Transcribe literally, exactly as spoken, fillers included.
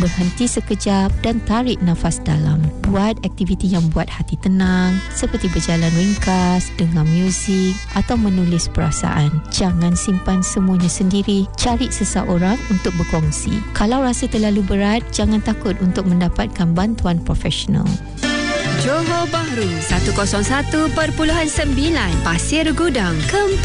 Berhenti sekejap dan tarik nafas dalam. Buat aktiviti yang buat hati tenang seperti berjalan ringkas, dengar muzik atau menulis perasaan. Jangan simpan semuanya sendiri. Cari seseorang untuk berkongsi. Kalau rasa terlalu berat, jangan takut untuk mendapatkan bantuan profesional. Johor Bahru seratus satu perpuluhan sembilan Pasir Gudang.